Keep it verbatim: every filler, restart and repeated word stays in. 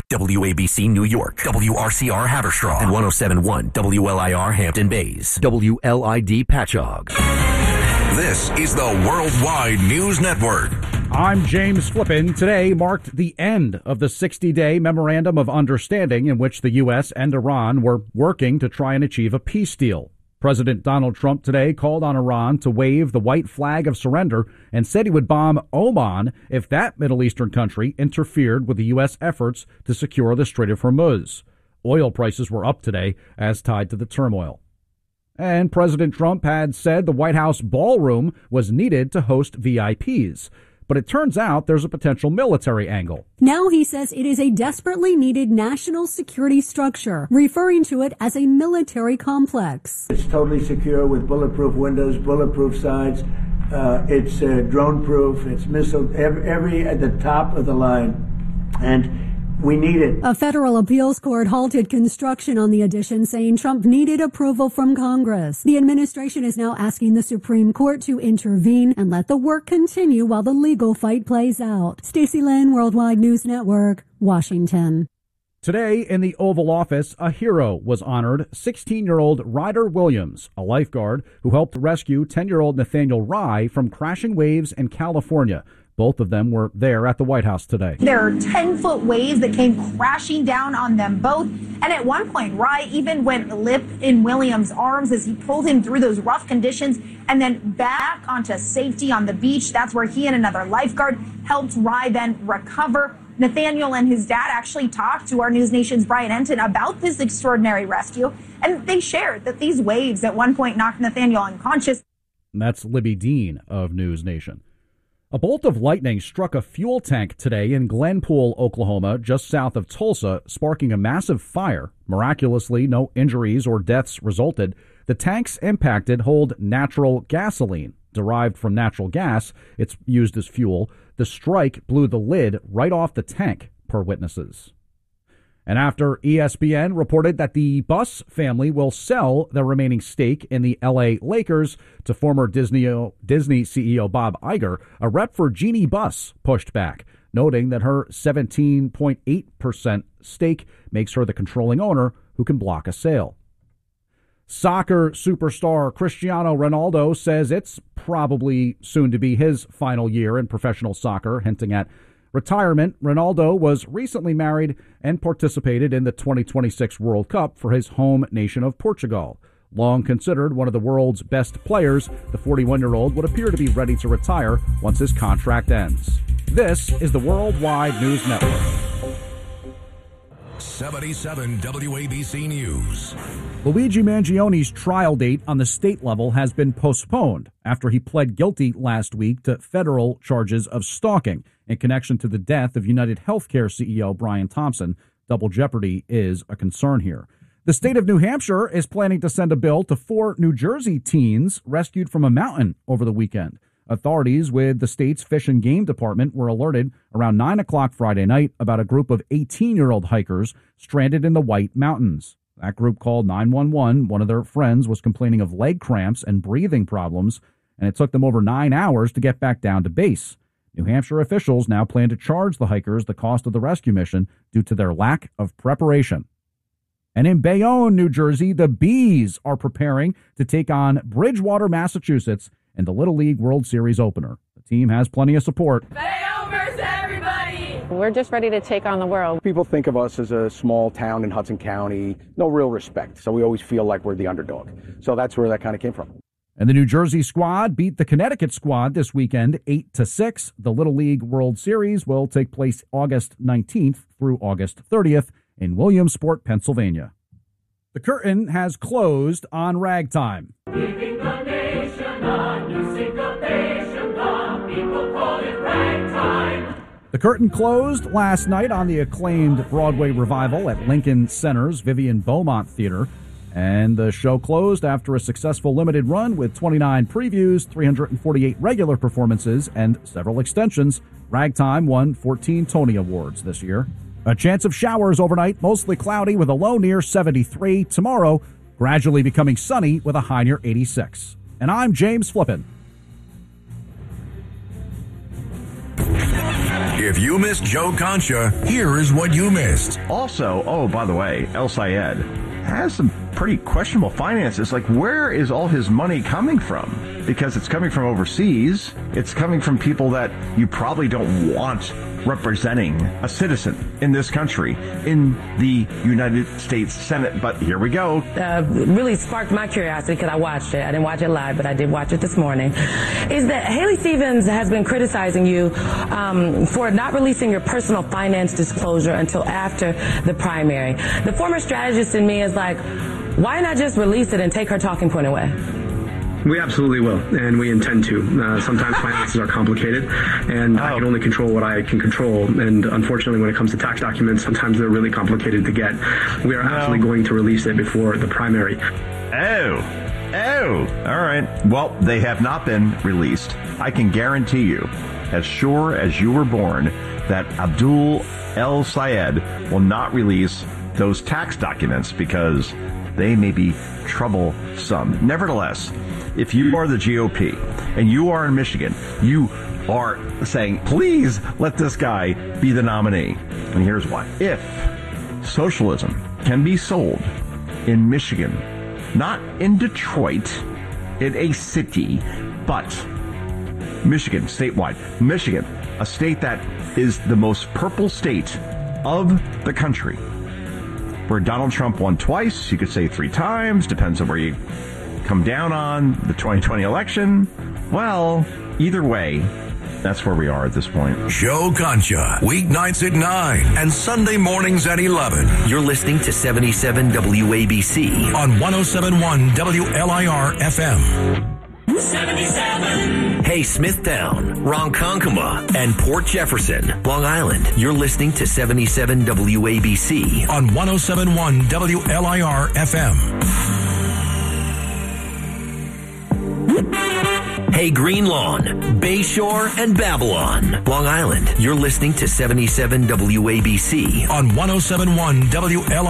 W A B C New York, W R C R Haverstraw, and one oh seven point one W L I R Hampton Bays, W L I D Patchogue. This is the Worldwide News Network. I'm James Flippin. Today marked the end of the sixty-day Memorandum of Understanding in which the U S and Iran were working to try and achieve a peace deal. President Donald Trump today called on Iran to wave the white flag of surrender and said he would bomb Oman if that Middle Eastern country interfered with the U S efforts to secure the Strait of Hormuz. Oil prices were up today as tied to the turmoil. And President Trump had said the White House ballroom was needed to host V I Ps. But it turns out there's a potential military angle. Now he says it is a desperately needed national security structure, referring to it as a military complex. It's totally secure with bulletproof windows, bulletproof sides. Uh, it's uh, drone-proof. It's missile, every, every at the top of the line. And we need it. A federal appeals court halted construction on the addition, saying Trump needed approval from Congress. The administration is now asking the Supreme Court to intervene and let the work continue while the legal fight plays out. Stacey Lynn, Worldwide News Network, Washington. Today in the Oval Office, a hero was honored, sixteen-year-old Ryder Williams, a lifeguard who helped rescue ten-year-old Nathaniel Rye from crashing waves in California. Both of them were there at the White House today. There are ten-foot waves that came crashing down on them both. And at one point, Rye even went limp in Williams' arms as he pulled him through those rough conditions and then back onto safety on the beach. That's where he and another lifeguard helped Rye then recover. Nathaniel and his dad actually talked to our News Nation's Brian Enton about this extraordinary rescue. And they shared that these waves at one point knocked Nathaniel unconscious. And that's Libby Dean of News Nation. A bolt of lightning struck a fuel tank today in Glenpool, Oklahoma, just south of Tulsa, sparking a massive fire. Miraculously, no injuries or deaths resulted. The tanks impacted hold natural gasoline. Derived from natural gas, it's used as fuel. The strike blew the lid right off the tank, per witnesses. And after E S P N reported that the Buss family will sell their remaining stake in the L A Lakers to former Disney Disney C E O Bob Iger, a rep for Jeannie Buss pushed back, noting that her seventeen point eight percent stake makes her the controlling owner who can block a sale. Soccer superstar Cristiano Ronaldo says it's probably soon to be his final year in professional soccer, hinting at retirement. Ronaldo was recently married and participated in the twenty twenty-six World Cup for his home nation of Portugal. Long considered one of the world's best players, the forty-one-year-old would appear to be ready to retire once his contract ends. This is the Worldwide News Network. seventy-seven W A B C News. Luigi Mangioni's trial date on the state level has been postponed after he pled guilty last week to federal charges of stalking in connection to the death of United Healthcare C E O Brian Thompson. Double jeopardy is a concern here. The state of New Hampshire is planning to send a bill to four New Jersey teens rescued from a mountain over the weekend. Authorities with the state's Fish and Game Department were alerted around nine o'clock Friday night about a group of eighteen-year-old hikers stranded in the White Mountains. That group called nine one one. One of their friends was complaining of leg cramps and breathing problems, and it took them over nine hours to get back down to base. New Hampshire officials now plan to charge the hikers the cost of the rescue mission due to their lack of preparation. And in Bayonne, New Jersey, the Bees are preparing to take on Bridgewater, Massachusetts in the Little League World Series opener. The team has plenty of support. Bayonne versus everybody! We're just ready to take on the world. People think of us as a small town in Hudson County, no real respect. So we always feel like we're the underdog. So that's where that kind of came from. And the New Jersey squad beat the Connecticut squad this weekend eight to six. The Little League World Series will take place August nineteenth through August thirtieth in Williamsport, Pennsylvania. The curtain has closed on ragtime. Giving the nation a new syncopation, the people call it ragtime. The curtain closed last night on the acclaimed Broadway revival at Lincoln Center's Vivian Beaumont Theater. And the show closed after a successful limited run with twenty-nine previews, three hundred forty-eight regular performances, and several extensions. Ragtime won fourteen Tony Awards this year. A chance of showers overnight, mostly cloudy with a low near seventy-three. Tomorrow, gradually becoming sunny with a high near eighty-six. And I'm James Flippin. If you missed Joe Concha, here is what you missed. Also, oh, by the way, El Sayed has some pretty questionable finances. Like, where is all his money coming from? Because it's coming from overseas. It's coming from people that you probably don't want representing a citizen in this country in the United States Senate. But here we go. Uh, really sparked my curiosity because I watched it. I didn't watch it live, but I did watch it this morning. Is that Haley Stevens has been criticizing you um, for not releasing your personal finance disclosure until after the primary. The former strategist in me is like, why not just release it and take her talking point away? We absolutely will, and we intend to. Uh, sometimes finances are complicated, and oh. I can only control what I can control. And unfortunately, when it comes to tax documents, sometimes they're really complicated to get. We are no. absolutely going to release it before the primary. Oh, oh, all right. Well, they have not been released. I can guarantee you, as sure as you were born, that Abdul El Sayed will not release those tax documents because they may be troublesome. Nevertheless, if you are the G O P and you are in Michigan, you are saying, please let this guy be the nominee. And here's why. If socialism can be sold in Michigan, not in Detroit, in a city, but Michigan, statewide, Michigan, a state that is the most purple state of the country, where Donald Trump won twice, you could say three times, depends on where you come down on the twenty twenty election. Well, either way, that's where we are at this point. Joe Concha, weeknights at nine and Sunday mornings at eleven. You're listening to seventy-seven W A B C on one oh seven point one W L I R F M. seventy-seven. Hey, Smithtown, Ronkonkoma, and Port Jefferson, Long Island. You're listening to seventy-seven W A B C on one oh seven point one W L I R F M. Hey, Green Lawn, Bayshore, and Babylon, Long Island. You're listening to seventy-seven W A B C on one oh seven point one W L I R F M.